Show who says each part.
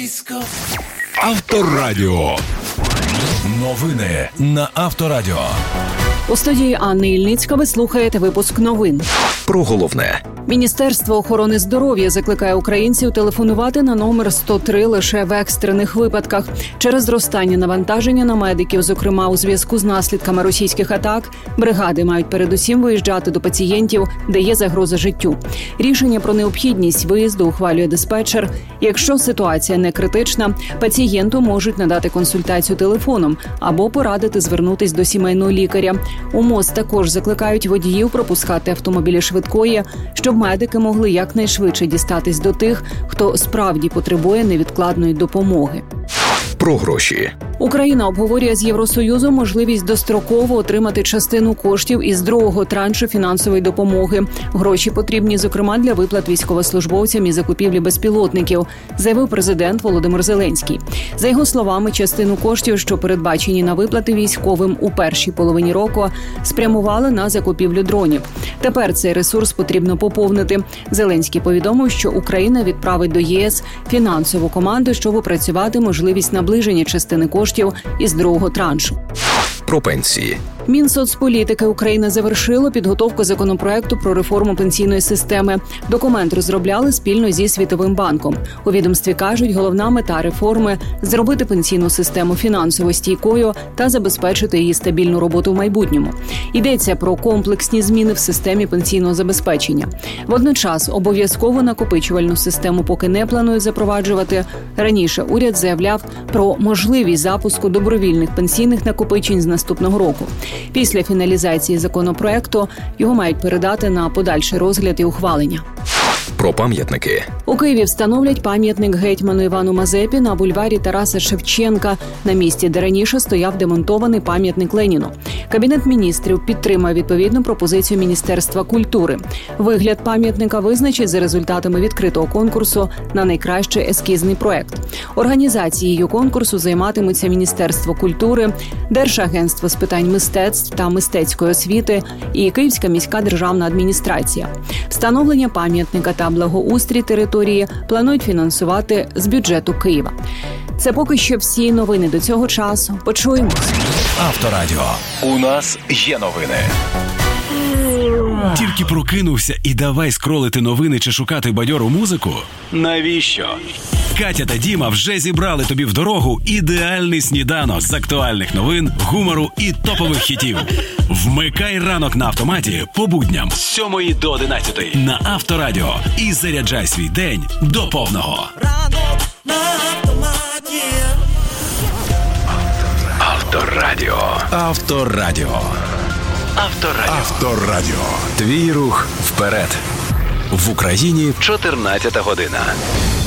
Speaker 1: Авторадіо. Новини на Авторадіо.
Speaker 2: У студії Анни Ільницька ви слухаєте випуск новин.
Speaker 3: Про головне.
Speaker 2: Міністерство охорони здоров'я закликає українців телефонувати на номер 103 лише в екстрених випадках. Через зростання навантаження на медиків, зокрема у зв'язку з наслідками російських атак, бригади мають передусім виїжджати до пацієнтів, де є загроза життю. Рішення про необхідність виїзду ухвалює диспетчер. Якщо ситуація не критична, пацієнту можуть надати консультацію телефоном або порадити звернутись до сімейного лікаря. У МОЗ також закликають водіїв пропускати автомобілі швидкої, щоб медики могли якнайшвидше дістатись до тих, хто справді потребує невідкладної допомоги.
Speaker 3: Про гроші.
Speaker 2: Україна обговорює з Євросоюзом можливість достроково отримати частину коштів із другого траншу фінансової допомоги. Гроші потрібні, зокрема, для виплат військовослужбовцям і закупівлі безпілотників, заявив президент Володимир Зеленський. За його словами, частину коштів, що передбачені на виплати військовим у першій половині року, спрямували на закупівлю дронів. Тепер цей ресурс потрібно поповнити. Зеленський повідомив, що Україна відправить до ЄС фінансову команду, щоб опрацювати можливість наближення частини коштів із другого траншу.
Speaker 3: Про пенсії.
Speaker 2: Мінсоцполітики України завершило підготовку законопроекту про реформу пенсійної системи. Документ розробляли спільно зі Світовим банком. У відомстві кажуть, головна мета реформи – зробити пенсійну систему фінансово стійкою та забезпечити її стабільну роботу в майбутньому. Йдеться про комплексні зміни в системі пенсійного забезпечення. Водночас обов'язково накопичувальну систему поки не планують запроваджувати. Раніше уряд заявляв про можливість запуску добровільних пенсійних накопичень з наступного року. Після фіналізації законопроекту його мають передати на подальший розгляд і ухвалення.
Speaker 3: Про пам'ятники.
Speaker 2: У Києві встановлять пам'ятник гетьману Івану Мазепі на бульварі Тараса Шевченка, на місці, де раніше стояв демонтований пам'ятник Леніну. Кабінет міністрів підтримає відповідну пропозицію Міністерства культури. Вигляд пам'ятника визначить за результатами відкритого конкурсу на найкращий ескізний проект. Організацією конкурсу займатимуться Міністерство культури, Держагентство з питань мистецтв та мистецької освіти і Київська міська державна адміністрація. Встановлення пам'ятника та благоустрій території планують фінансувати з бюджету Києва. Це поки що всі новини до цього часу. Почуємось.
Speaker 1: Авторадіо. У нас є новини. Тільки прокинувся і давай скролити новини чи шукати бадьору музику? Навіщо? Катя та Діма вже зібрали тобі в дорогу ідеальний сніданок з актуальних новин, гумору і топових хітів. Вмикай ранок на автоматі по будням з 7 до 11 на Авторадіо і заряджай свій день до повного.
Speaker 4: Ранок на автоматі.
Speaker 3: Авторадіо.
Speaker 1: Авторадіо. Авторадіо.
Speaker 3: Авторадіо. Твій рух вперед. В Україні 14 година.